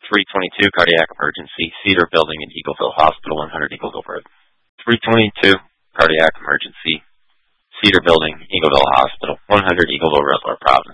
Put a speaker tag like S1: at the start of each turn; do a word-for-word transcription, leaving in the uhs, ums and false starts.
S1: three twenty-two, cardiac emergency, Cedar Building in Eagleville Hospital, one hundred Eagleville Road. three twenty-two, cardiac emergency, Cedar Building, Eagleville Hospital, one hundred Eagleville Road, Lord Providence.